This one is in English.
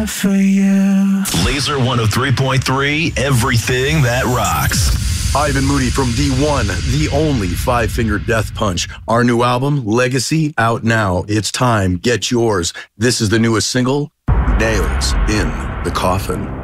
For you. Laser 103.3, everything that rocks. Ivan Moody from the one, the only Five Finger Death Punch. Our new album, Legacy, out now. It's time. Get yours. This is the newest single, Nails in the Coffin.